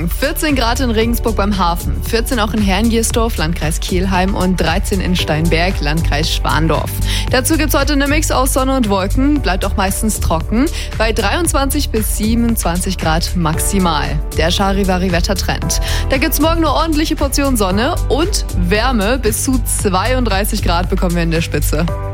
Wolken. 14 Grad in Regensburg beim Hafen, 14 auch in Herrnjiesdorf, Landkreis Kelheim und 13 in Steinberg, Landkreis Schwandorf. Dazu gibt's heute eine Mix aus Sonne und Wolken, bleibt auch meistens trocken, bei 23 bis 27 Grad maximal. Der Charivari-Wettertrend. Da gibt's morgen eine ordentliche Portion Sonne und Wärme, bis zu 32 Grad bekommen wir in der Spitze.